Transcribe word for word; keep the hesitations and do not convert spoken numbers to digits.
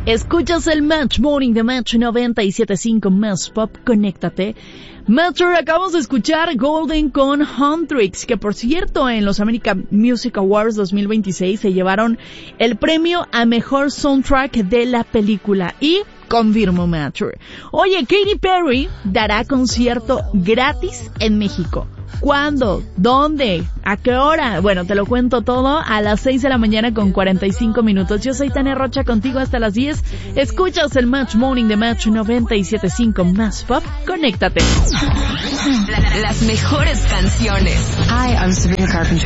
Escuchas el Match Morning de Match noventa y siete punto cinco Más Pop, conéctate. Matcher, acabamos de escuchar Golden con Huntrix, que por cierto en los American Music Awards dos mil veintiséis se llevaron el premio a mejor soundtrack de la película. Y confirmo, Matcher. Oye, Katy Perry dará concierto gratis en México. ¿Cuándo? ¿Dónde? ¿A qué hora? Bueno, te lo cuento todo a las seis de la mañana con cuarenta y cinco minutos. Yo soy Tania Rocha, contigo hasta las diez. Escuchas el Match Morning de Match noventa y siete punto cinco Más Pop. Conéctate. La, las mejores canciones. Hi, I'm Sabrina Carpenter.